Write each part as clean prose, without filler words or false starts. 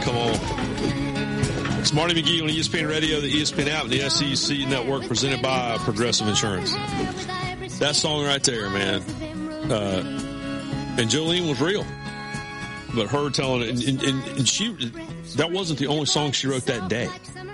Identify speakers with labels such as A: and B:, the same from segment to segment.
A: Come on. It's Marty McGee on ESPN Radio, the ESPN app, and the SEC Network, presented by Progressive Insurance. That song right there, man. And Jolene was real. But her telling it, and she, that wasn't the only song she wrote that day.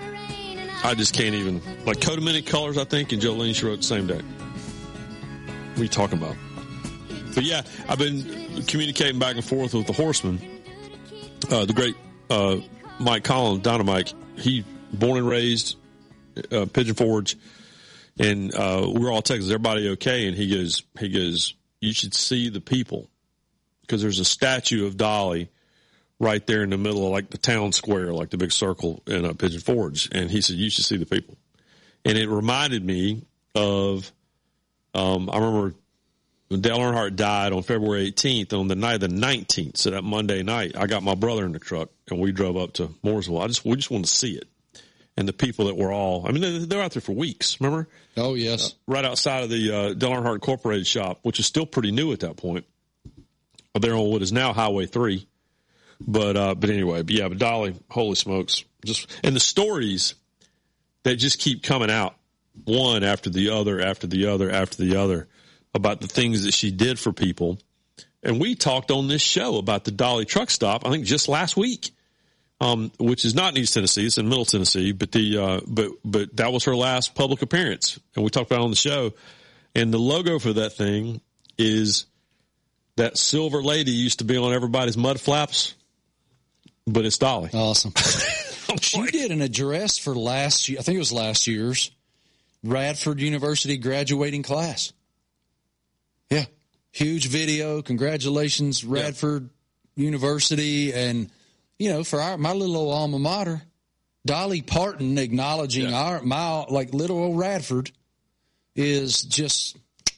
A: I just can't even, like Codeminic Colors, I think, and Jolene, she wrote the same day. What are you talking about? But yeah, I've been communicating back and forth with the Horsemen. The great Mike Collins, Dynamite. He born and raised Pigeon Forge, and we're all Texas. Everybody okay? And he goes, you should see the people, because there's a statue of Dolly right there in the middle of like the town square, like the big circle in Pigeon Forge. And he said, you should see the people. And it reminded me of, I remember when Dale Earnhardt died on February 18th, on the night of the 19th, so that Monday night, I got my brother in the truck, and we drove up to Mooresville. We just wanted to see it. And the people that were all, I mean, they're out there for weeks, remember?
B: Oh, yes.
A: Right outside of the Dale Earnhardt Incorporated shop, which is still pretty new at that point. They're on what is now Highway 3. But anyway, but Dolly, holy smokes. And the stories that just keep coming out, one after the other, after the other, after the other, about the things that she did for people. And we talked on this show about the Dolly truck stop, I think just last week, which is not in East Tennessee, it's in Middle Tennessee, but but that was her last public appearance. And we talked about it on the show. And the logo for that thing is that silver lady used to be on everybody's mud flaps, but it's Dolly.
B: Awesome. She did an address for last year, I think it was last year's Radford University graduating class. Yeah. Huge video. Congratulations, Radford University. And, you know, for my little old alma mater, Dolly Parton acknowledging my little old Radford is just.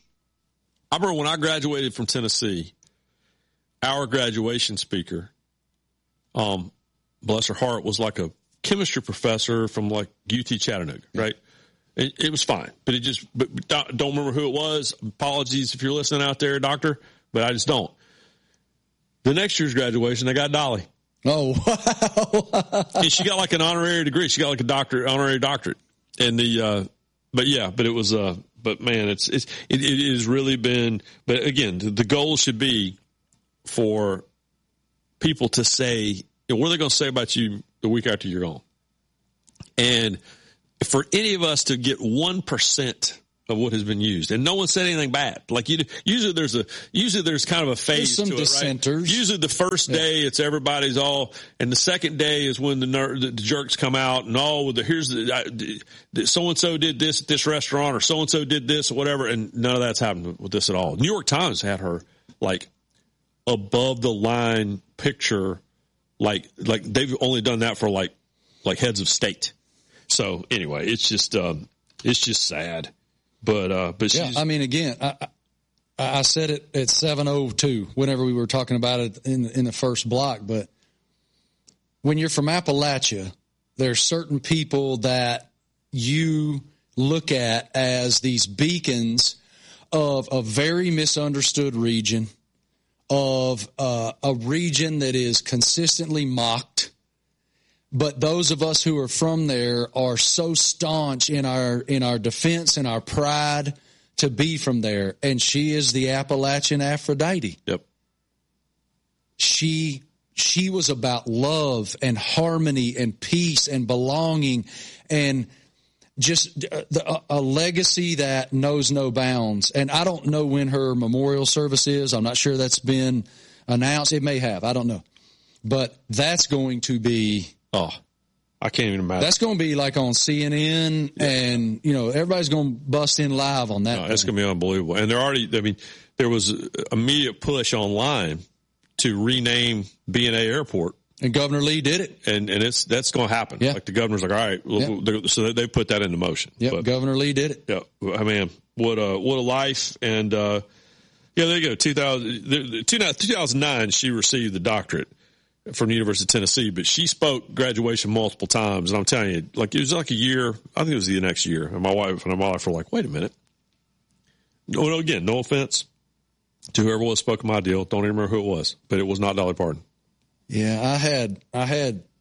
A: I remember when I graduated from Tennessee, our graduation speaker, bless her heart, was like a chemistry professor from like UT Chattanooga, right? It was fine, but don't remember who it was. Apologies if you're listening out there, doctor, but I just don't. The next year's graduation, they got Dolly.
B: Oh, wow.
A: And she got like an honorary degree. She got like a honorary doctorate. And but it was, but man, it has really been, but again, the goal should be for people to say, what are they going to say about you the week after you're gone? And for any of us to get 1% of what has been used, and no one said anything bad. Like usually there's kind of a phase
B: to
A: it,
B: dissenters.
A: Right? Usually the first day it's everybody's all, and the second day is when the jerks come out and all with so and so did this at this restaurant, or so and so did this or whatever, and none of that's happened with this at all. New York Times had her like above the line picture, like they've only done that for like heads of state. So anyway, it's just sad, but
B: yeah. I mean, again, I said it at 7:02 whenever we were talking about it in the first block. But when you're from Appalachia, there's certain people that you look at as these beacons of a very misunderstood region, of a region that is consistently mocked. But those of us who are from there are so staunch in our defense and our pride to be from there. And she is the Appalachian Aphrodite.
A: Yep.
B: She was about love and harmony and peace and belonging, and just a legacy that knows no bounds. And I don't know when her memorial service is. I'm not sure that's been announced. It may have. I don't know. But that's going to be...
A: Oh, I can't even imagine.
B: That's going to be like on CNN, and, you know, everybody's going to bust in live on that.
A: No, that's going to be unbelievable. And there was an immediate push online to rename B&A Airport.
B: And Governor Lee did it.
A: And that's going to happen. Yeah. Like the governor's like, all right, so they put that into motion.
B: Yeah, Governor Lee did it.
A: Yeah, I mean, what a life. And, there you go. 2009, she received the doctorate from the University of Tennessee, but she spoke graduation multiple times. And I'm telling you, like, it was like a year, I think it was the next year. And my wife were like, wait a minute. No, again, no offense to whoever was spoke my deal. Don't even remember who it was, but it was not Dolly Parton.
B: Yeah, I had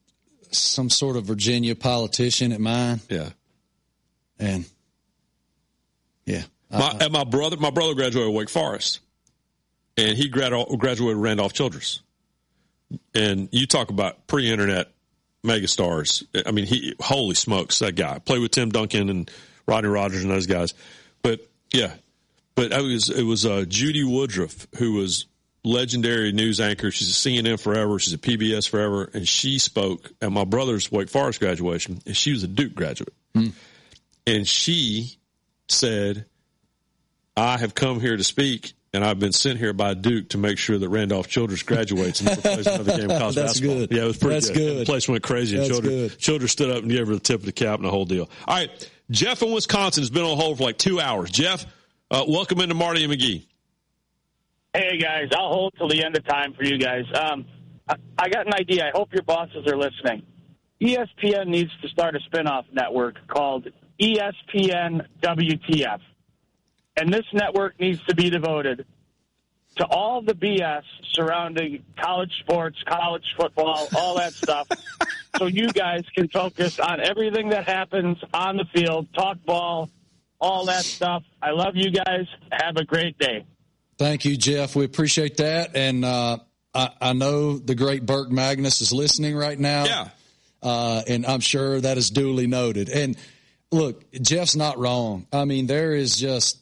B: some sort of Virginia politician at mine.
A: Yeah.
B: And yeah.
A: My brother graduated Wake Forest, and he graduated Randolph Childress. And you talk about pre-internet megastars. I mean, holy smokes, that guy. Played with Tim Duncan and Rodney Rogers and those guys. But yeah, but it was Judy Woodruff, who was legendary news anchor. She's a CNN forever. She's a PBS forever. And she spoke at my brother's Wake Forest graduation, and she was a Duke graduate. And she said, I have come here to speak, and I've been sent here by Duke to make sure that Randolph Childress graduates and never plays another game of college basketball.
B: Good.
A: Yeah, it was pretty
B: That's
A: good. The place went crazy, and Childress stood up and gave her the tip of the cap and the whole deal. All right, Jeff in Wisconsin has been on hold for like 2 hours. Jeff, welcome into Marty and McGee.
C: Hey, guys, I'll hold till the end of time for you guys. I got an idea. I hope your bosses are listening. ESPN needs to start a spinoff network called ESPN WTF. And this network needs to be devoted to all the BS surrounding college sports, college football, all that stuff, so you guys can focus on everything that happens on the field, talk ball, all that stuff. I love you guys. Have a great day.
B: Thank you, Jeff. We appreciate that. And I know the great Burke Magnus is listening right now.
A: Yeah.
B: And I'm sure that is duly noted. And look, Jeff's not wrong. I mean, there is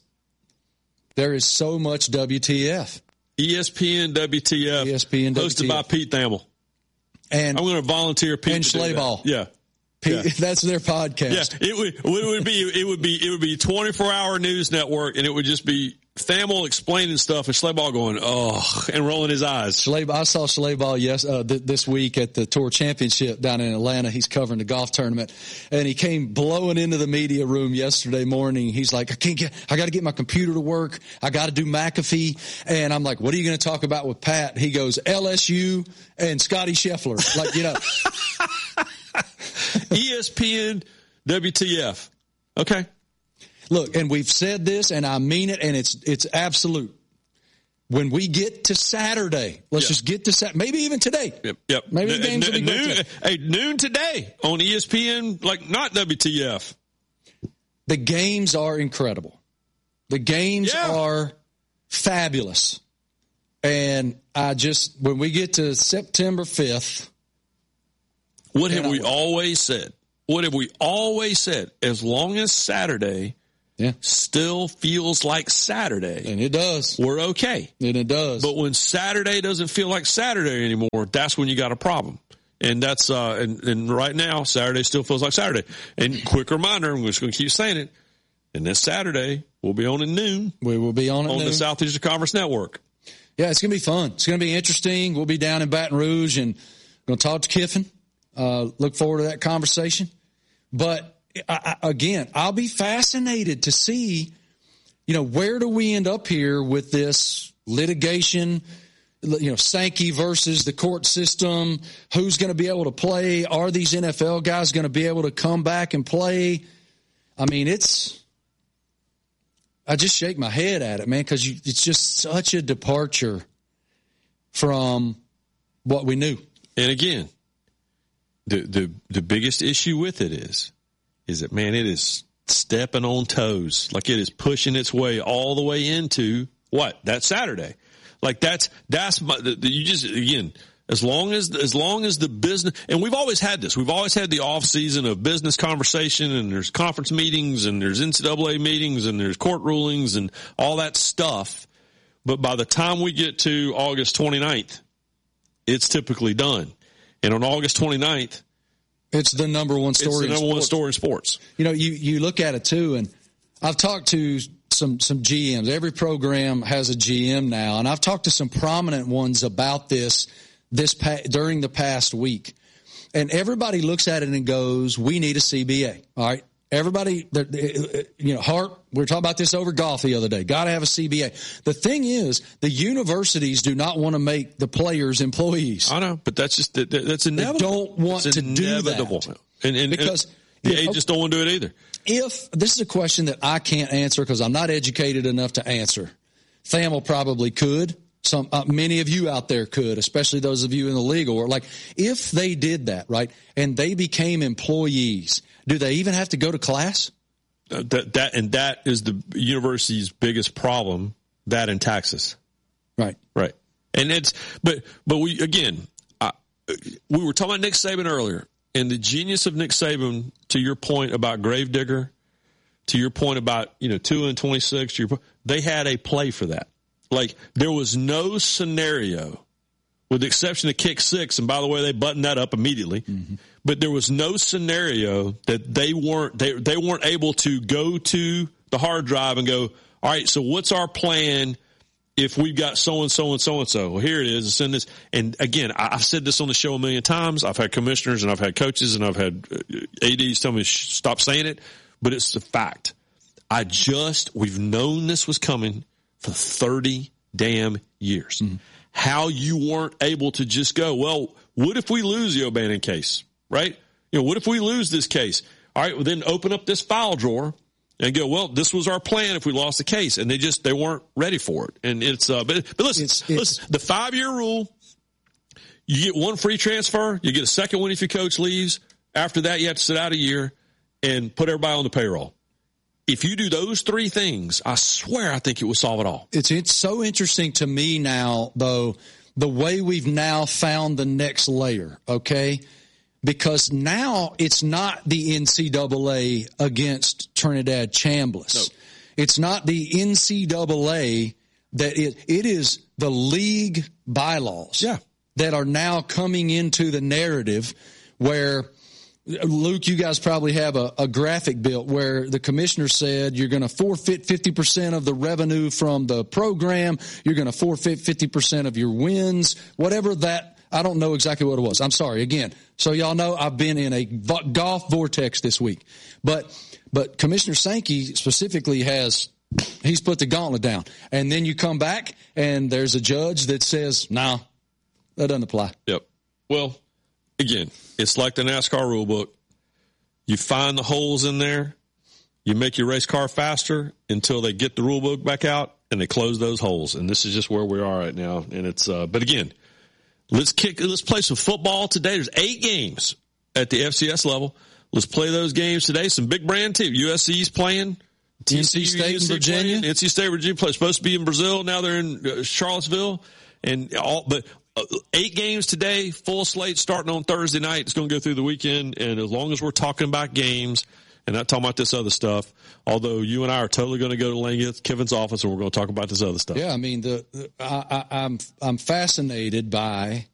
B: so much WTF.
A: ESPN WTF. Hosted by Pete Thamel. And I'm going to volunteer Pete
B: and Schlabach.
A: Yeah.
B: Pete, that's their podcast.
A: Yeah. It would be 24-hour news network, and it would just be Thamel explaining stuff and Schlabach going, oh, and rolling his eyes.
B: I saw Schlabach this week at the Tour Championship down in Atlanta. He's covering the golf tournament, and he came blowing into the media room yesterday morning. He's like, I got to get my computer to work. I got to do McAfee. And I'm like, what are you going to talk about with Pat? He goes, LSU and Scotty Scheffler. Like, you know.
A: ESPN WTF. Okay.
B: Look, and we've said this, and I mean it, and it's absolute. When we get to Saturday, let's just get to Saturday. Maybe even today.
A: Yep.
B: Maybe the games will be
A: noon. Noon today on ESPN, like not WTF.
B: The games are incredible. The games are fabulous. And when we get to September 5th.
A: What have we always said? What have we always said? As long as Saturday still feels like Saturday.
B: And it does.
A: We're okay.
B: And it does.
A: But when Saturday doesn't feel like Saturday anymore, that's when you got a problem. And that's and right now, Saturday still feels like Saturday. And quick reminder, I'm just going to keep saying it, and this Saturday, we'll be on at noon.
B: We will be on at noon.
A: On the Southeastern Conference Network.
B: Yeah, it's going to be fun. It's going to be interesting. We'll be down in Baton Rouge and going to talk to Kiffin. Look forward to that conversation. But again, I'll be fascinated to see, where do we end up here with this litigation, Sankey versus the court system, who's going to be able to play? Are these NFL guys going to be able to come back and play? I mean, I just shake my head at it, man, because it's just such a departure from what we knew.
A: And again, the biggest issue with it is that, man, it is stepping on toes. Like it is pushing its way all the way into what? That Saturday. Like that's as long as the business, and we've always had this. We've always had the off season of business conversation, and there's conference meetings, and there's NCAA meetings, and there's court rulings, and all that stuff. But by the time we get to August 29th, it's typically done. And on August 29th,
B: it's the number one story.
A: It's the number one story in sports.
B: You look at it too, and I've talked to some GMs. Every program has a GM now, and I've talked to some prominent ones about this during the past week. And everybody looks at it and goes, "We need a CBA." All right. Everybody, Hart, we were talking about this over golf the other day. Got to have a CBA. The thing is, the universities do not want to make the players employees.
A: I know, but that's inevitable.
B: They don't want to do that.
A: And because the agents don't want to do it either.
B: If this is a question that I can't answer because I'm not educated enough to answer, Thamel probably could. Many of you out there could, especially those of you in the league, or like if they did that, right, and they became employees, do they even have to go to class?
A: That is the university's biggest problem. That in taxes,
B: right.
A: And but we again, we were talking about Nick Saban earlier, and the genius of Nick Saban. To your point about Gravedigger, to your point about 2 and 26, they had a play for that. Like there was no scenario, with the exception of kick 6, and by the way, they buttoned that up immediately. Mm-hmm. But there was no scenario that they weren't able to go to the hard drive and go, all right, so what's our plan if we've got so-and-so and so-and-so? Well, here it is. It's in this. And again, I've said this on the show a million times. I've had commissioners and I've had coaches and I've had ADs tell me stop saying it, but it's the fact. We've known this was coming for 30 damn years. Mm-hmm. How you weren't able to just go, well, what if we lose the O'Bannon case, right? What if we lose this case? All right, well, then open up this file drawer and go, well, this was our plan if we lost the case. And they weren't ready for it. And it's, but listen, the 5-year rule, you get one free transfer. You get a second one if your coach leaves. After that, you have to sit out a year and put everybody on the payroll. If you do those 3 things, I swear I think it will solve it all.
B: It's so interesting to me now, though, the way we've now found the next layer, okay? Because now it's not the NCAA against Trinidad Chambliss. No. It's not the NCAA that it is the league bylaws that are now coming into the narrative where, Luke, you guys probably have a graphic built where the commissioner said you're going to forfeit 50% of the revenue from the program. You're going to forfeit 50% of your wins, whatever that. I don't know exactly what it was. I'm sorry. Again, so y'all know I've been in a golf vortex this week. But Commissioner Sankey specifically he's put the gauntlet down. And then you come back and there's a judge that says, no, that doesn't apply.
A: Yep. Well, again, it's like the NASCAR rule book. You find the holes in there. You make your race car faster until they get the rule book back out and they close those holes. And this is just where we are right now. And it's, but again, let's play some football today. There's 8 games at the FCS level. Let's play those games today. Some big brand team. USC's playing.
B: NC State and Virginia.
A: NC State, Virginia supposed to be in Brazil. Now they're in Charlottesville. But 8 games today, full slate starting on Thursday night. It's going to go through the weekend. And as long as we're talking about games and not talking about this other stuff, although you and I are totally going to go to Lane Kiffin's office and we're going to talk about this other stuff.
B: Yeah, I mean, I'm fascinated by.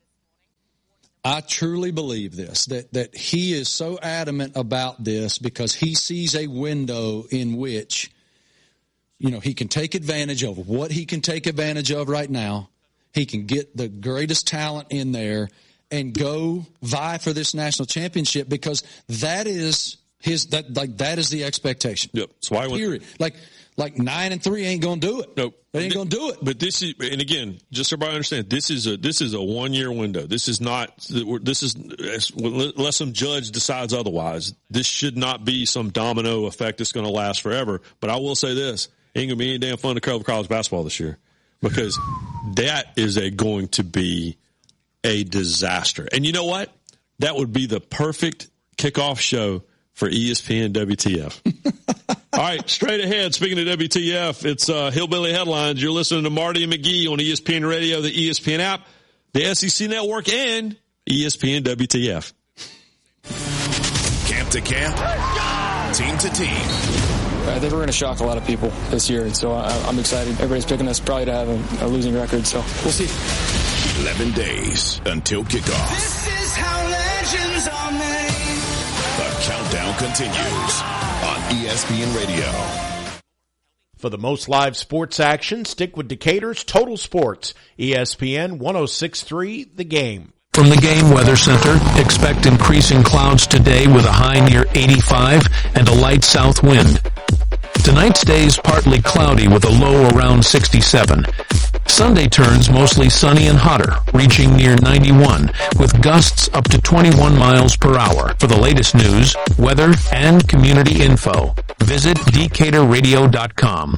B: I truly believe this, that he is so adamant about this because he sees a window in which, he can take advantage of what he can take advantage of right now. He can get the greatest talent in there and go vie for this national championship because that is that is the expectation.
A: Yep. That's why
B: period. Like 9-3 ain't gonna do it.
A: Nope.
B: They ain't gonna do it.
A: But this is, and again, just so everybody understand, this is a 1-year window. This is unless some judge decides otherwise. This should not be some domino effect that's going to last forever. But I will say this: ain't gonna be any damn fun to cover college basketball this year because that is going to be a disaster. And you know what? That would be the perfect kickoff show for ESPN WTF. All right, straight ahead. Speaking of WTF, it's Hillbilly Headlines. You're listening to Marty and McGee on ESPN Radio, the ESPN app, the SEC Network, and ESPN WTF.
D: Camp to camp, team to team.
E: I think we're going to shock a lot of people this year, and so I'm excited. Everybody's picking us probably to have a losing record, so we'll see.
D: 11 days until kickoff.
F: This is how legends are made.
D: The countdown continues on ESPN Radio.
G: For the most live sports action, stick with Decatur's Total Sports, ESPN 106.3 The Game.
H: From the Game Weather Center, expect increasing clouds today with a high near 85 and a light south wind. Tonight's day is partly cloudy with a low around 67. Sunday turns mostly sunny and hotter, reaching near 91, with gusts up to 21 miles per hour. For the latest news, weather, and community info, visit DecaturRadio.com.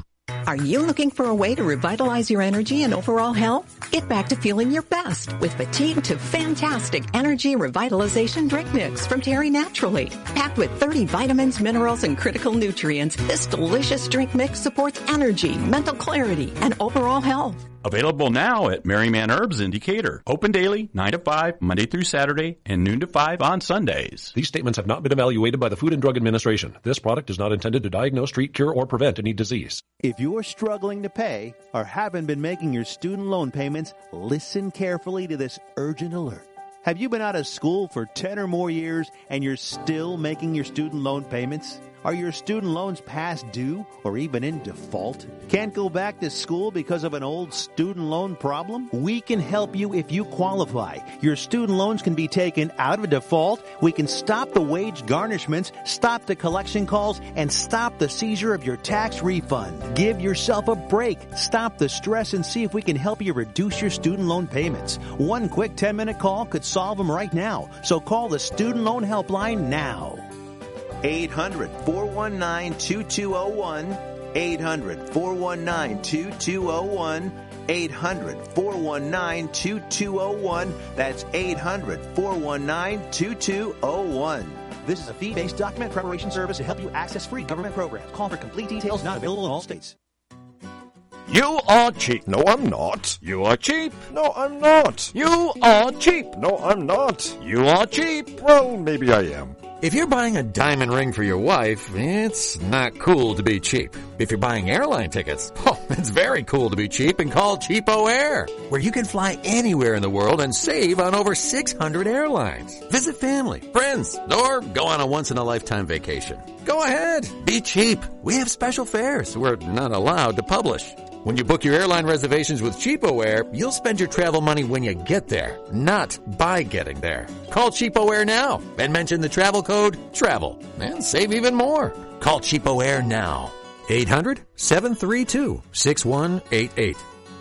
I: Are you looking for a way to revitalize your energy and overall health? Get back to feeling your best with Fatigue to Fantastic Energy Revitalization Drink Mix from Terry Naturally. Packed with 30 vitamins, minerals, and critical nutrients, this delicious drink mix supports energy, mental clarity, and overall health.
J: Available now at Merryman Herbs in Decatur. Open daily, 9 to 5, Monday through Saturday, and noon to 5 on Sundays.
K: These statements have not been evaluated by the Food and Drug Administration. This product is not intended to diagnose, treat, cure, or prevent any disease.
L: If you're struggling to pay or haven't been making your student loan payments, listen carefully to this urgent alert. Have you been out of school for 10 or more years and you're still making your student loan payments? Are your student loans past due or even in default? Can't go back to school because of an old student loan problem? We can help you if you qualify. Your student loans can be taken out of default. We can stop the wage garnishments, stop the collection calls, and stop the seizure of your tax refund. Give yourself a break. Stop the stress and see if we can help you reduce your student loan payments. One quick 10-minute call could solve them right now. So call the Student Loan Helpline now. 800-419-2201, 800-419-2201, 800-419-2201. That's 800-419-2201. This is a fee-based document preparation service to help you access free government programs. Call for complete details, not available in all states.
M: You are cheap. No, I'm not.
N: You are cheap.
M: No, I'm not.
N: You are cheap.
M: No, I'm not.
N: You are cheap.
M: Well, maybe I am.
N: If you're buying a diamond ring for your wife, it's not cool to be cheap. If you're buying airline tickets, it's very cool to be cheap and call Cheapo Air, where you can fly anywhere in the world and save on over 600 airlines. Visit family, friends, or go on a once-in-a-lifetime vacation. Go ahead, be cheap. We have special fares we're not allowed to publish. When you book your airline reservations with Cheapo Air, you'll spend your travel money when you get there, not by getting there. Call Cheapo Air now and mention the travel code TRAVEL and save even more. Call Cheapo Air now. 800-732-6188.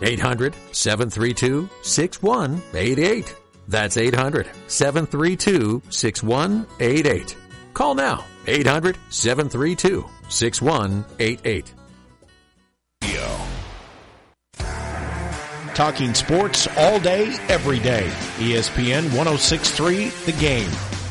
N: 800-732-6188. That's 800-732-6188. Call now. 800-732-6188.
G: Talking sports all day, every day. ESPN 106.3, The Game.